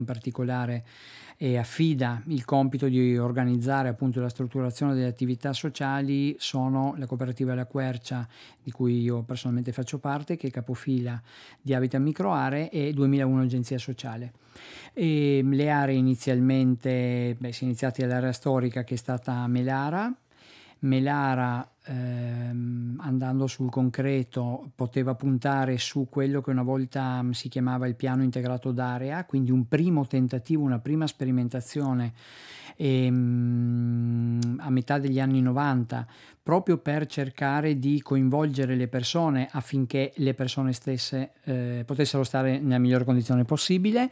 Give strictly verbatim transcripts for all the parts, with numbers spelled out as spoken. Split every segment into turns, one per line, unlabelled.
in particolare e affida il compito di organizzare appunto la strutturazione delle attività sociali sono la cooperativa La Quercia, di cui io personalmente faccio parte, che è capofila di Habitat Microaree, e duemilauno Agenzia Sociale. E le aree inizialmente, beh, si è iniziati dall'area storica che è stata Melara. Melara, ehm, andando sul concreto, poteva puntare su quello che una volta si chiamava il piano integrato d'area, quindi un primo tentativo, una prima sperimentazione ehm, a metà degli anni novanta, proprio per cercare di coinvolgere le persone affinché le persone stesse eh, potessero stare nella migliore condizione possibile.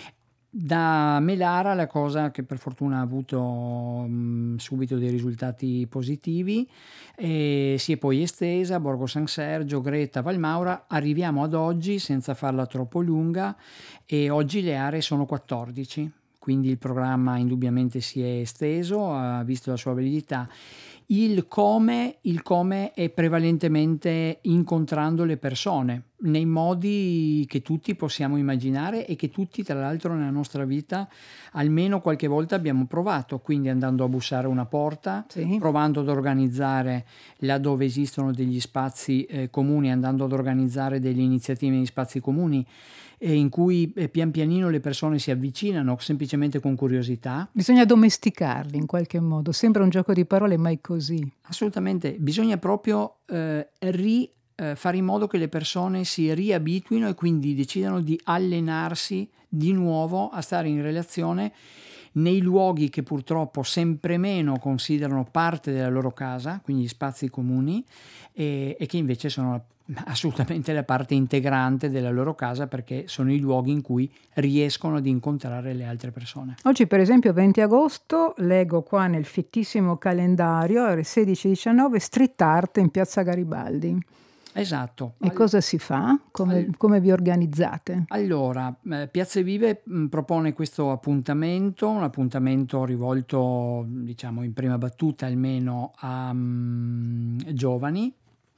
Da Melara la cosa, che per fortuna ha avuto mh, subito dei risultati positivi, e si è poi estesa a Borgo San Sergio, Greta, Valmaura. Arriviamo ad oggi, senza farla troppo lunga, e oggi le aree sono quattordici, quindi il programma indubbiamente si è esteso, ha visto la sua validità. Il come, il come è prevalentemente incontrando le persone nei modi che tutti possiamo immaginare e che tutti, tra l'altro, nella nostra vita almeno qualche volta abbiamo provato, quindi andando a bussare a una porta,
Sì.
provando ad organizzare laddove esistono degli spazi eh, comuni, andando ad organizzare delle iniziative negli spazi comuni eh, in cui eh, pian pianino le persone si avvicinano semplicemente con curiosità.
Bisogna domesticarli in qualche modo. Sembra un gioco di parole, ma è così.
Assolutamente, bisogna proprio eh, ri, eh, fare in modo che le persone si riabituino e quindi decidano di allenarsi di nuovo a stare in relazione nei luoghi che purtroppo sempre meno considerano parte della loro casa, quindi gli spazi comuni, e, e che invece sono assolutamente la parte integrante della loro casa, perché sono i luoghi in cui riescono ad incontrare le altre persone.
Oggi per esempio venti agosto leggo qua nel fittissimo calendario ore sedici diciannove street art in piazza Garibaldi.
Esatto.
E
All-
cosa si fa? Come,
all-
come vi organizzate?
Allora, eh, Piazze Vive mh, propone questo appuntamento, un appuntamento rivolto, diciamo, in prima battuta almeno a mh, giovani,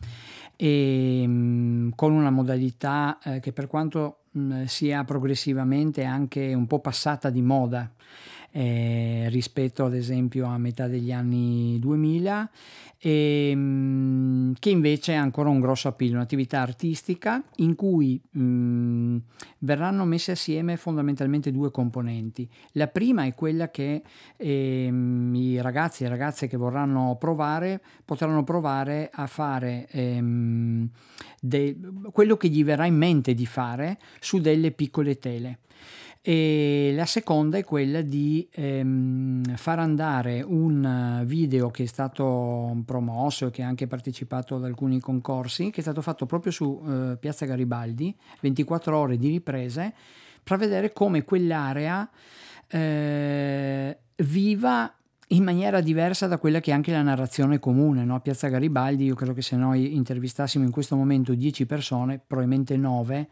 e mh, con una modalità eh, che, per quanto mh, sia progressivamente anche un po' passata di moda eh, rispetto ad esempio a metà degli anni duemila, e, mh, che invece ha ancora un grosso appeal, un'attività artistica in cui mh, verranno messe assieme fondamentalmente due componenti. La prima è quella che ehm, i ragazzi e ragazze che vorranno provare potranno provare a fare ehm, de- quello che gli verrà in mente di fare su delle piccole tele. E la seconda è quella di ehm, far andare un video che è stato promosso e che ha anche partecipato ad alcuni concorsi, che è stato fatto proprio su eh, Piazza Garibaldi, ventiquattro ore di riprese, per vedere come quell'area eh, viva in maniera diversa da quella che è anche la narrazione comune, no? A Piazza Garibaldi, io credo che se noi intervistassimo in questo momento dieci persone, probabilmente nove,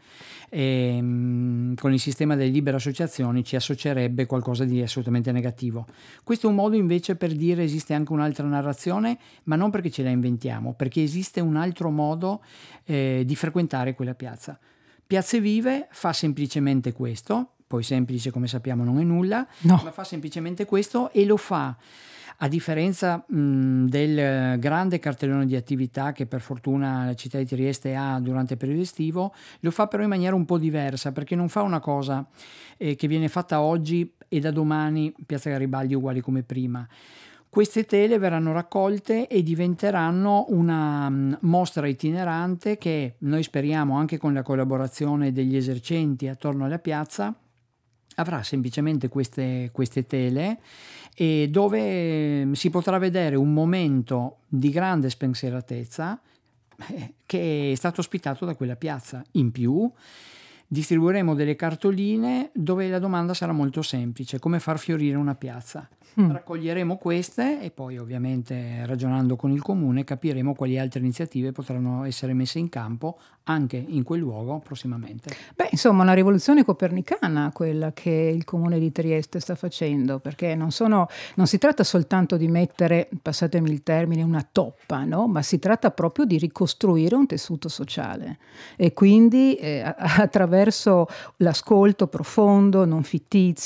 ehm, con il sistema delle libere associazioni ci associerebbe qualcosa di assolutamente negativo. Questo è un modo invece per dire esiste anche un'altra narrazione, ma non perché ce la inventiamo, perché esiste un altro modo eh, di frequentare quella piazza. Piazze Vive fa semplicemente questo. Poi semplice, come sappiamo, non è nulla,
No.
ma fa semplicemente questo, e lo fa, a differenza mh, del grande cartellone di attività che per fortuna la città di Trieste ha durante il periodo estivo, lo fa però in maniera un po' diversa, perché non fa una cosa eh, che viene fatta oggi e da domani Piazza Garibaldi è uguale come prima. Queste tele verranno raccolte e diventeranno una um, mostra itinerante che noi speriamo, anche con la collaborazione degli esercenti attorno alla piazza, avrà semplicemente queste, queste tele, e dove si potrà vedere un momento di grande spensieratezza eh, che è stato ospitato da quella piazza. In più distribuiremo delle cartoline dove la domanda sarà molto semplice: come far fiorire una piazza?
Mh.
Raccoglieremo queste e poi ovviamente ragionando con il comune capiremo quali altre iniziative potranno essere messe in campo anche in quel luogo prossimamente.
Beh, insomma una rivoluzione copernicana quella che il comune di Trieste sta facendo, perché non sono non si tratta soltanto di mettere, passatemi il termine, una toppa, no, ma si tratta proprio di ricostruire un tessuto sociale e quindi, ehm, a attraverso l'ascolto profondo, non fittizio